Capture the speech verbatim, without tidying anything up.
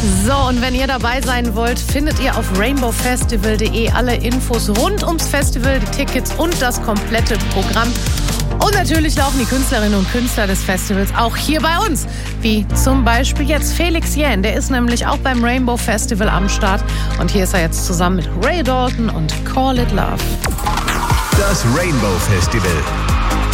So, und wenn ihr dabei sein wollt, findet ihr auf rainbow festival punkt de alle Infos rund ums Festival, die Tickets und das komplette Programm. Und natürlich laufen die Künstlerinnen und Künstler des Festivals auch hier bei uns. Wie zum Beispiel jetzt Felix Jähn, der ist nämlich auch beim Rainbow Festival am Start. Und hier ist er jetzt zusammen mit Ray Dalton und Call It Love. Das Rainbow Festival.